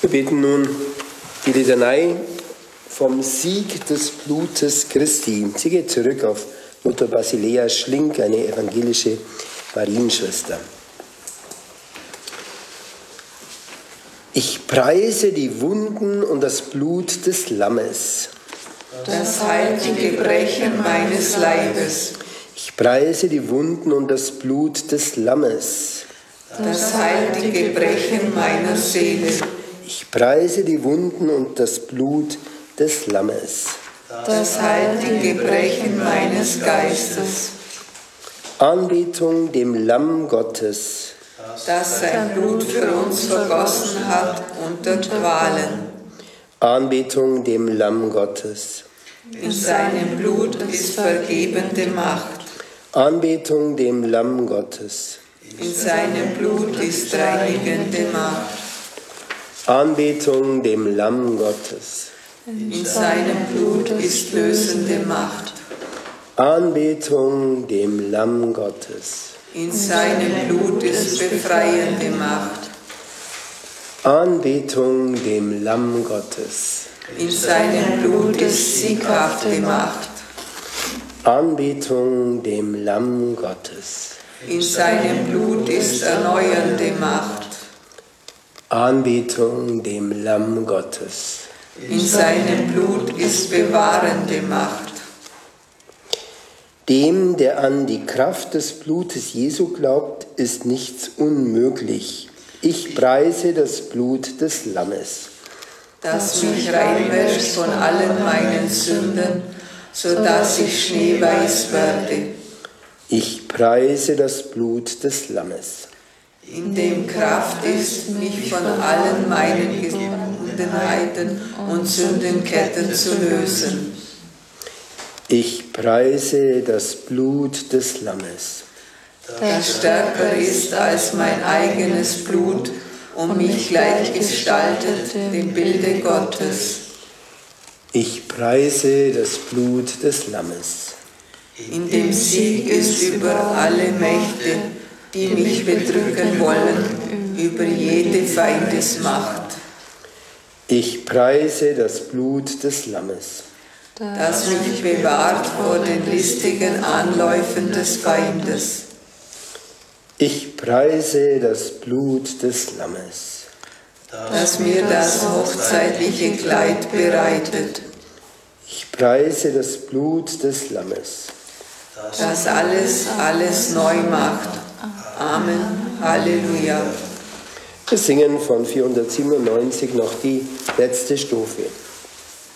Wir beten nun die Litanei vom Sieg des Blutes Christi. Sie geht zurück auf Mutter Basilea Schlink, eine evangelische Marienschwester. Ich preise die Wunden und das Blut des Lammes, das heilt die Gebrechen meines Leibes. Ich preise die Wunden und das Blut des Lammes, das heilt die Gebrechen meiner Seele. Ich preise die Wunden und das Blut des Lammes, das heilt die Gebrechen meines Geistes. Anbetung dem Lamm Gottes, das sein Blut für uns vergossen hat unter Qualen. Anbetung dem Lamm Gottes, In seinem Blut ist vergebende Macht. Anbetung dem Lamm Gottes, In seinem Blut ist reinigende Macht. Anbetung dem Lamm Gottes, In seinem Blut ist lösende Macht. Anbetung dem Lamm Gottes, In seinem Blut ist befreiende Macht. Anbetung dem Lamm Gottes, In seinem Blut ist sieghafte Macht. Anbetung dem Lamm Gottes, In seinem Blut ist erneuernde Macht. Anbetung dem Lamm Gottes, In seinem Blut ist bewahrende Macht. Dem, der an die Kraft des Blutes Jesu glaubt, ist nichts unmöglich. Ich preise das Blut des Lammes, Das mich reinwäscht von allen meinen Sünden, so dass ich schneeweiß werde. Ich preise das Blut des Lammes, In dem Kraft ist, mich von allen meinen Gebundenheiten und Sündenketten zu lösen. Ich preise das Blut des Lammes, Das stärker ist als mein eigenes Blut und mich gleichgestaltet dem Bilde Gottes. Ich preise das Blut des Lammes, In dem Sieg ist über alle Mächte, die mich bedrücken wollen, über jede Feindesmacht. Ich preise das Blut des Lammes, Das mich bewahrt vor den listigen Anläufen des Feindes. Ich preise das Blut des Lammes, Das mir das hochzeitliche Kleid bereitet. ich preise das Blut des Lammes, Das alles neu macht. Amen. Halleluja. Wir singen von 497 noch die letzte Strophe.